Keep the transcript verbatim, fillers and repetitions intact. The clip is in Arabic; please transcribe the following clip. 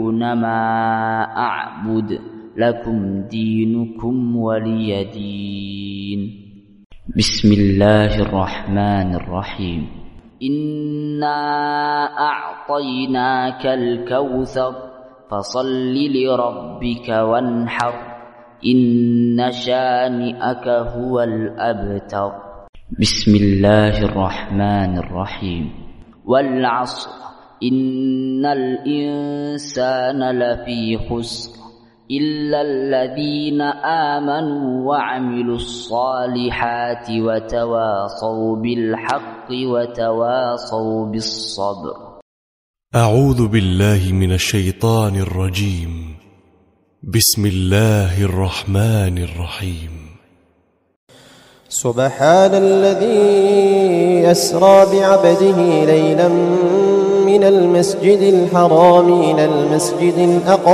ما أعبد لكم دينكم ولي دين. بسم الله الرحمن الرحيم. إنا أعطيناك الكوثر فصل لربك وانحر إن شانئك هو الأبتر. بسم الله الرحمن الرحيم. والعصر إن الإنسان لفي خسر إلا الذين آمنوا وعملوا الصالحات وتواصوا بالحق وتواصوا بالصبر. أعوذ بالله من الشيطان الرجيم. بسم الله الرحمن الرحيم. سبحان الذي أسرى بعبده ليلا من المسجد الحرام إلى المسجد الأقصى